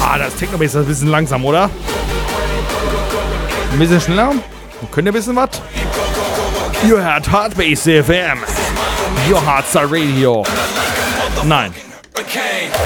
Das Techno-Bass ist ein bisschen langsam, oder? Ein bisschen schneller? Könnt ihr ein bisschen was? Ihr hört Hardbass FM. Your Hardstyle Radio. Nein.